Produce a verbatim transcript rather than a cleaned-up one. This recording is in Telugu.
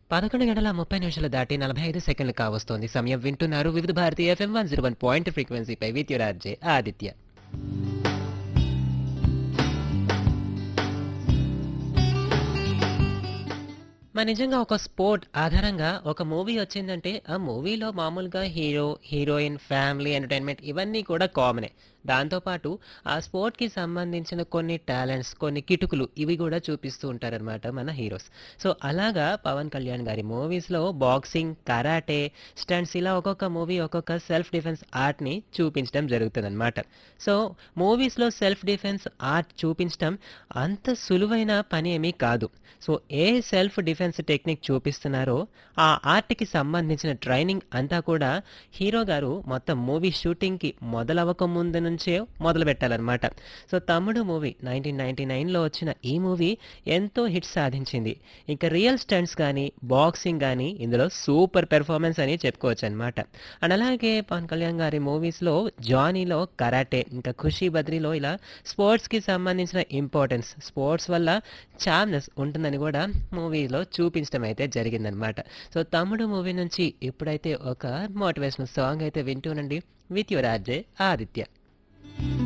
పదకొండు గంటల ముప్పై నిమిషాలు దాటి నలభై ఐదు సెకండ్లు కావస్తోంది. సమయం వింటున్నారు వివిధ Bharati FM one zero one point ఫ్రీక్వెన్సీపై with your RJ Aditya. మరి నిజంగా ఒక స్పోర్ట్ ఆధారంగా ఒక మూవీ వచ్చిందంటే ఆ మూవీలో మామూలుగా హీరో, హీరోయిన్, ఫ్యామిలీ ఎంటర్టైన్మెంట్ ఇవన్నీ కూడా కామనే. దాంతోపాటు ఆ స్పోర్ట్‌కి సంబంధించిన కొన్ని టాలెంట్స్, కొన్ని కిటుకులు ఇవి కూడా చూపిస్తూ ఉంటారనమాట మన హీరోస్. సో, అలాగా పవన్ కళ్యాణ్ గారి మూవీస్‌లో బాక్సింగ్, కరాటే, స్టంట్స్ ఇలా ఒక్కొక్క మూవీ ఒక్కొక్క సెల్ఫ్ డిఫెన్స్ ఆర్ట్‌ని చూపించడం జరుగుతదనమాట. సో, మూవీస్‌లో సెల్ఫ్ డిఫెన్స్ ఆర్ట్ చూపించటం అంత సులువైన పని ఏమీ కాదు. So, a self defence technique చూపిస్తున్నారో ఆ ఆర్ట్‌కి సంబంధించిన ట్రైనింగ్ అంతా కూడా హీరో గారు మొత్తం మూవీ షూటింగ్‌కి మొదలవ్వక ముందు నుంచే మొదలుపెట్టాలన్నమాట. సో, 'తమ్ముడు' మూవీ పంతొమ్మిది వందల తొంభై తొమ్మిదిలో వచ్చిన ఈ మూవీ ఎంతో హిట్ సాధించింది. ఇక రియల్ స్టంట్స్ గానీ, బాక్సింగ్ గానీ ఇందులో సూపర్ పెర్ఫార్మెన్స్ అని చెప్పుకోవచ్చనమాట. అండ్ అలాగే పవన్ కళ్యాణ్ గారి మూవీస్‌లో 'జానీలో' కరాటే, ఇంకా 'ఖుషీ బద్రీలో' ఇలా స్పోర్ట్స్‌కి సంబంధించిన ఇంపార్టెన్స్, స్పోర్ట్స్ వల్ల చామ్‌నెస్ ఉంటుందని కూడా మూవీలో చూపించడం అయితే జరిగిందనమాట. సో, 'తమ్ముడు' మూవీ నుంచి ఇప్పుడైతే ఒక మోటివేషనల్ సాంగ్ అయితే వింటూనండి విత్ యువర్ ఆర్జే ఆదిత్య.